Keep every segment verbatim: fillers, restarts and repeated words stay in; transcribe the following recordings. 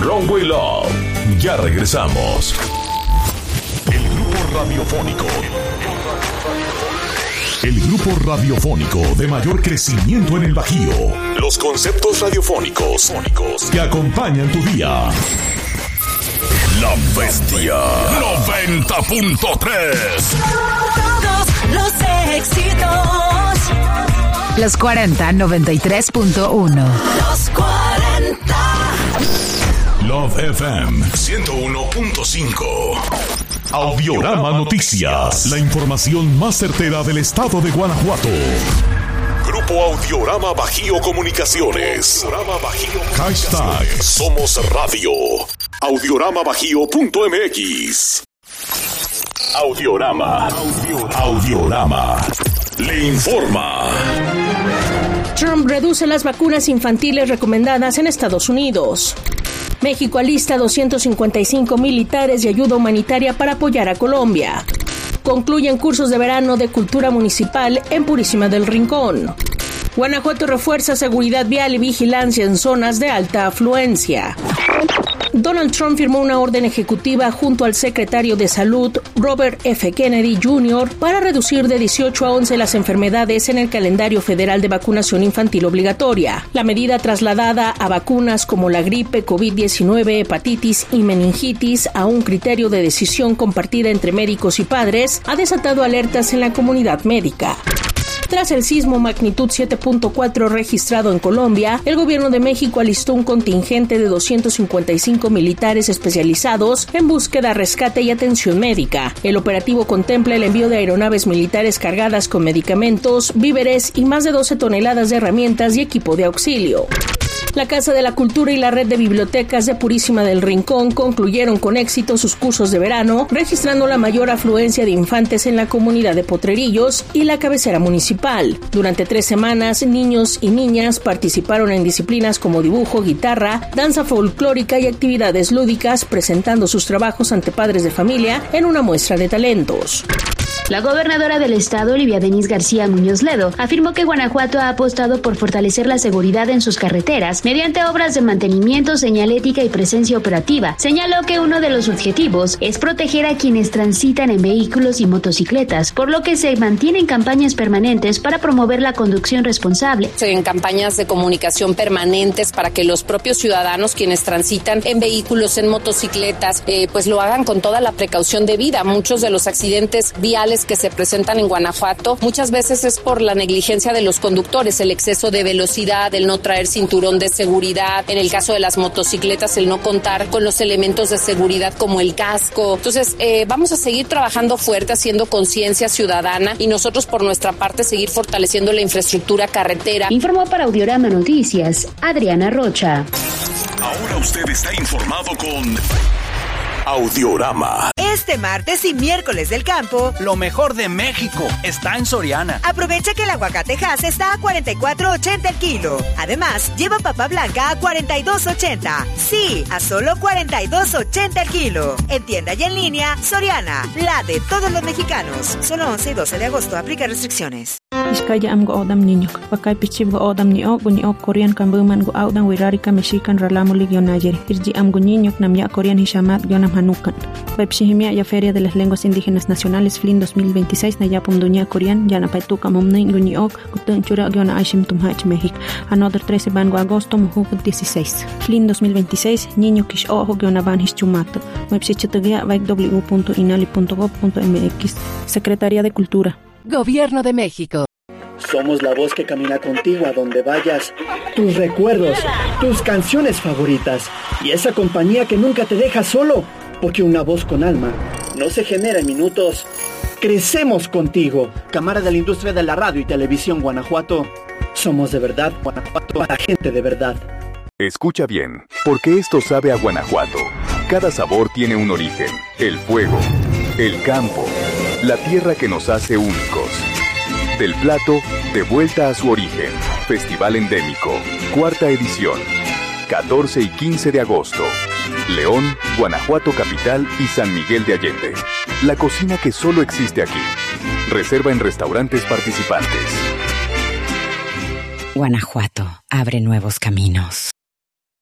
Runway Love. Ya regresamos. El grupo radiofónico. El grupo radiofónico de mayor crecimiento en el Bajío. Los conceptos radiofónicos que acompañan tu día. La Bestia noventa punto tres. Todos los éxitos. Los cuarenta, noventa y tres punto uno. Los cuarenta. Love F M ciento uno punto cinco. Audiorama Noticias. La información más certera del estado de Guanajuato. Grupo Audiorama Bajío Comunicaciones. Audiorama Bajío. Hashtag Somos Radio. audiorama bajío punto m x. Audiorama. Audiorama. Le informa. Trump reduce las vacunas infantiles recomendadas en Estados Unidos. México alista doscientos cincuenta y cinco militares y ayuda humanitaria para apoyar a Colombia. Concluyen cursos de verano de cultura municipal en Purísima del Rincón. Guanajuato refuerza seguridad vial y vigilancia en zonas de alta afluencia. Donald Trump firmó una orden ejecutiva junto al secretario de Salud, Robert F. Kennedy junior, para reducir de dieciocho a once las enfermedades en el calendario federal de vacunación infantil obligatoria. La medida trasladada a vacunas como la gripe, covid diecinueve, hepatitis y meningitis a un criterio de decisión compartida entre médicos y padres ha desatado alertas en la comunidad médica. Tras el sismo magnitud siete punto cuatro registrado en Colombia, el gobierno de México alistó un contingente de doscientos cincuenta y cinco militares especializados en búsqueda, rescate y atención médica. El operativo contempla el envío de aeronaves militares cargadas con medicamentos, víveres y más de doce toneladas de herramientas y equipo de auxilio. La Casa de la Cultura y la Red de Bibliotecas de Purísima del Rincón concluyeron con éxito sus cursos de verano, registrando la mayor afluencia de infantes en la comunidad de Potrerillos y la cabecera municipal. Durante tres semanas, niños y niñas participaron en disciplinas como dibujo, guitarra, danza folclórica y actividades lúdicas, presentando sus trabajos ante padres de familia en una muestra de talentos. La gobernadora del estado, Olivia Denise García Muñoz Ledo, afirmó que Guanajuato ha apostado por fortalecer la seguridad en sus carreteras mediante obras de mantenimiento, señalética y presencia operativa. Señaló que uno de los objetivos es proteger a quienes transitan en vehículos y motocicletas, por lo que se mantienen campañas permanentes para promover la conducción responsable. En campañas de comunicación permanentes para que los propios ciudadanos, quienes transitan en vehículos, en motocicletas, eh, pues lo hagan con toda la precaución debida. Muchos de los accidentes viales que se presentan en Guanajuato muchas veces es por la negligencia de los conductores, el exceso de velocidad, el no traer cinturón de seguridad, en el caso de las motocicletas el no contar con los elementos de seguridad como el casco. Entonces eh, vamos a seguir trabajando fuerte, haciendo conciencia ciudadana y nosotros por nuestra parte seguir fortaleciendo la infraestructura carretera. Informó para Audiorama Noticias Adriana Rocha. Ahora usted está informado con Audiorama. Este martes y miércoles del campo, lo mejor de México está en Soriana. Aprovecha que el aguacate Hass está a cuarenta y cuatro ochenta el kilo. Además, lleva papa blanca a cuarenta y dos ochenta. Sí, a solo cuarenta y dos ochenta el kilo. En tienda y en línea, Soriana, la de todos los mexicanos. Solo once y doce de agosto, aplica restricciones. Iskaya am go odam niño, pakay pichib go odam ni o, guni o Korean kan buman go audan wirarika mexican ralamo ligionayeri. Irji am go niño nam ya Korean hishamat gionam hanukan. Pepshihimia ya Feria de las Lenguas Indígenas Nacionales F L I N dos mil veintiséis na ya pumdunia Korean ya na paituka momnin guni o gutun chura giona aishim tumhach México. Another trece ban go agosto mujuk dieciséis. F L I N dos mil veintiséis niño kish ojo giona ban hischumato. Websitetugia vaik w punto inali punto gob punto m x. Secretaría de Cultura. Gobierno de México. Somos la voz que camina contigo a donde vayas. Tus recuerdos, tus canciones favoritas y esa compañía que nunca te deja solo, porque una voz con alma no se genera en minutos. Crecemos contigo. Cámara de la Industria de la Radio y Televisión Guanajuato. Somos de verdad Guanajuato para gente de verdad. Escucha bien, porque esto sabe a Guanajuato. Cada sabor tiene un origen. El fuego, el campo, la tierra que nos hace únicos. Del plato, de vuelta a su origen. Festival Endémico, cuarta edición. catorce y quince de agosto. León, Guanajuato Capital y San Miguel de Allende. La cocina que solo existe aquí. Reserva en restaurantes participantes. Guanajuato abre nuevos caminos.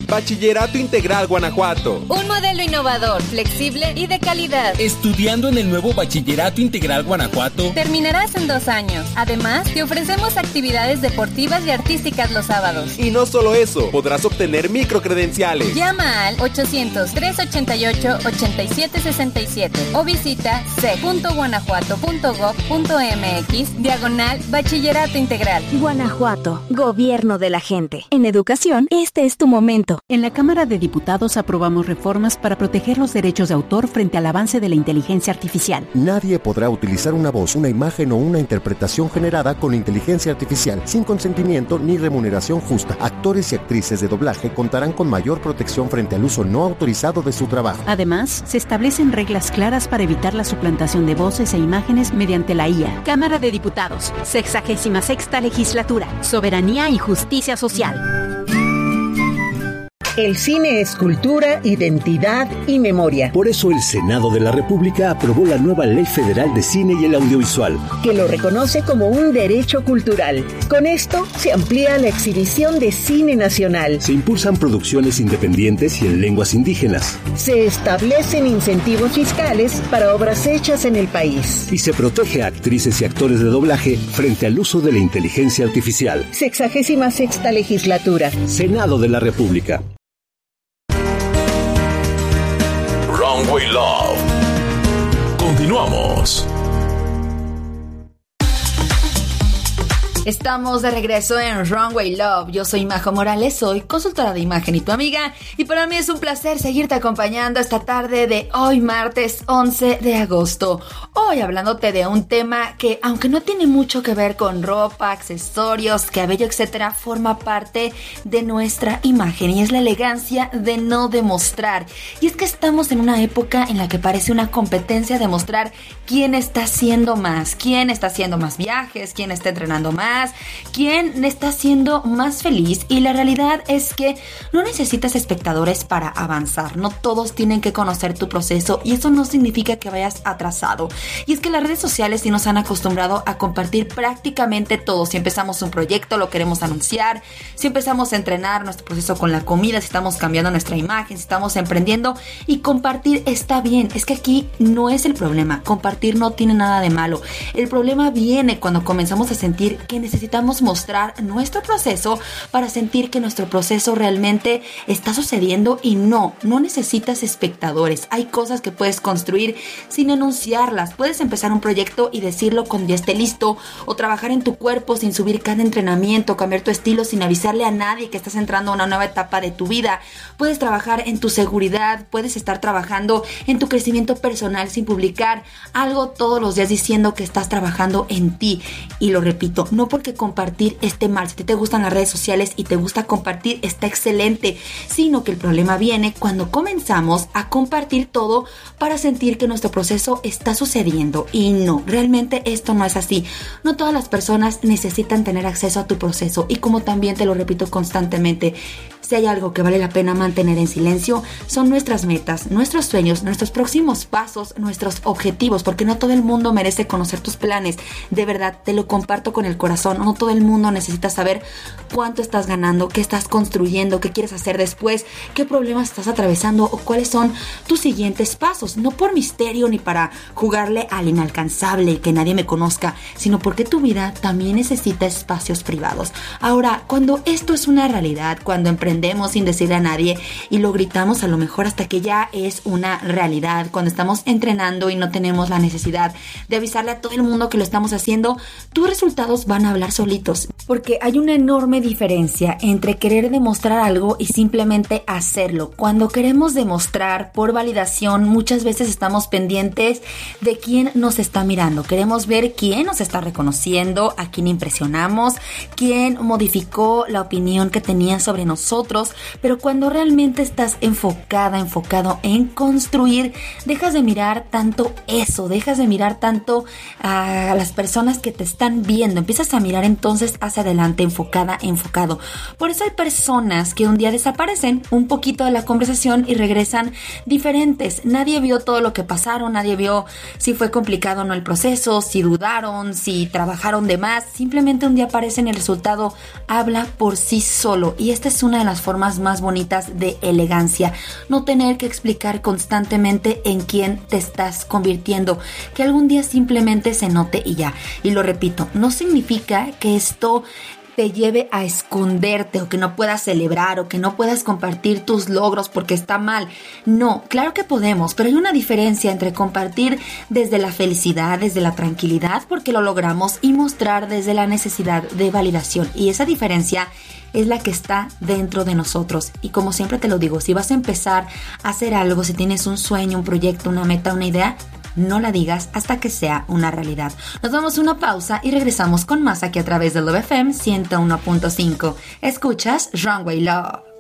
Bachillerato Integral Guanajuato. Un modelo innovador, flexible y de calidad. Estudiando en el nuevo Bachillerato Integral Guanajuato, terminarás en dos años. Además, te ofrecemos actividades deportivas y artísticas los sábados. Y no solo eso, podrás obtener microcredenciales. Llama al ochocientos, trescientos ochenta y ocho, ochenta y siete sesenta y siete o visita c punto guanajuato punto gob punto m x diagonal Bachillerato Integral. Guanajuato, gobierno de la gente. En educación, este es tu momento. En la Cámara de Diputados aprobamos reformas para proteger los derechos de autor frente al avance de la inteligencia artificial. Nadie podrá utilizar una voz, una imagen o una interpretación generada con inteligencia artificial sin consentimiento ni remuneración justa. Actores y actrices de doblaje contarán con mayor protección frente al uso no autorizado de su trabajo. Además, se establecen reglas claras para evitar la suplantación de voces e imágenes mediante la I A. Cámara de Diputados, sexagésima sexta legislatura, soberanía y justicia social. El cine es cultura, identidad y memoria. Por eso el Senado de la República aprobó la nueva Ley Federal de Cine y el Audiovisual, que lo reconoce como un derecho cultural. Con esto se amplía la exhibición de cine nacional. Se impulsan producciones independientes y en lenguas indígenas. Se establecen incentivos fiscales para obras hechas en el país. Y se protege a actrices y actores de doblaje frente al uso de la inteligencia artificial. Sexagésima sexta legislatura. Senado de la República. Runway Love. Continuamos. Estamos de regreso en Runway Love. Yo soy Majo Morales, soy consultora de imagen y tu amiga. Y para mí es un placer seguirte acompañando esta tarde de hoy, martes once de agosto. Hoy hablándote de un tema que, aunque no tiene mucho que ver con ropa, accesorios, cabello, etcétera, forma parte de nuestra imagen y es la elegancia de no demostrar. Y es que estamos en una época en la que parece una competencia de mostrar quién está haciendo más, quién está haciendo más viajes, quién está entrenando más, quién está siendo más feliz. Y la realidad es que no necesitas espectadores para avanzar. No todos tienen que conocer tu proceso y eso no significa que vayas atrasado. Y es que las redes sociales sí nos han acostumbrado a compartir prácticamente todo. Si empezamos un proyecto, lo queremos anunciar. Si empezamos a entrenar nuestro proceso con la comida, si estamos cambiando nuestra imagen, si estamos emprendiendo, y compartir está bien. Es que aquí no es el problema. Compartir no tiene nada de malo. El problema viene cuando comenzamos a sentir que necesitamos mostrar nuestro proceso para sentir que nuestro proceso realmente está sucediendo. Y no, no necesitas espectadores. Hay cosas que puedes construir sin anunciarlas. Puedes empezar un proyecto y decirlo cuando ya esté listo, o trabajar en tu cuerpo sin subir cada entrenamiento, cambiar tu estilo sin avisarle a nadie que estás entrando a una nueva etapa de tu vida. Puedes trabajar en tu seguridad, puedes estar trabajando en tu crecimiento personal sin publicar algo todos los días diciendo que estás trabajando en ti. Y lo repito, no porque compartir esté mal. Si te gustan las redes sociales y te gusta compartir, está excelente, sino que el problema viene cuando comenzamos a compartir todo para sentir que nuestro proceso está sucediendo. Y no, realmente esto no es así. No todas las personas necesitan tener acceso a tu proceso, y como también te lo repito constantemente, si hay algo que vale la pena mantener en silencio, son nuestras metas, nuestros sueños, nuestros próximos pasos, nuestros objetivos, porque no todo el mundo merece conocer tus planes. De verdad, te lo comparto con el corazón. No todo el mundo necesita saber cuánto estás ganando, qué estás construyendo, qué quieres hacer después, qué problemas estás atravesando o cuáles son tus siguientes pasos. No por misterio ni para jugarle al inalcanzable y que nadie me conozca, sino porque tu vida también necesita espacios privados. Ahora, cuando esto es una realidad, cuando emprendemos sin decirle a nadie y lo gritamos a lo mejor hasta que ya es una realidad, cuando estamos entrenando y no tenemos la necesidad de avisarle a todo el mundo que lo estamos haciendo, tus resultados van a hablar solitos. Porque hay una enorme diferencia entre querer demostrar algo y simplemente hacerlo. Cuando queremos demostrar por validación, muchas veces estamos pendientes de quién nos está mirando. Queremos ver quién nos está reconociendo, a quién impresionamos, quién modificó la opinión que tenían sobre nosotros. Pero cuando realmente estás enfocada, enfocado en construir, dejas de mirar tanto eso, dejas de mirar tanto a las personas que te están viendo, empiezas a mirar entonces hacia adelante, enfocada, enfocado. Por eso hay personas que un día desaparecen un poquito de la conversación y regresan diferentes. Nadie vio todo lo que pasaron, nadie vio si fue complicado o no el proceso, si dudaron, si trabajaron de más. Simplemente un día aparecen y el resultado habla por sí solo. Y esta es una de las las formas más bonitas de elegancia. No tener que explicar constantemente en quién te estás convirtiendo, que algún día simplemente se note y ya. Y lo repito, no significa que esto te lleve a esconderte o que no puedas celebrar o que no puedas compartir tus logros porque está mal. No, claro que podemos, pero hay una diferencia entre compartir desde la felicidad, desde la tranquilidad porque lo logramos, y mostrar desde la necesidad de validación. Y esa diferencia es la que está dentro de nosotros. Y como siempre te lo digo, si vas a empezar a hacer algo, si tienes un sueño, un proyecto, una meta, una idea, no la digas hasta que sea una realidad. Nos damos una pausa y regresamos con más aquí a través de Love F M ciento uno punto cinco. Escuchas Runway Love.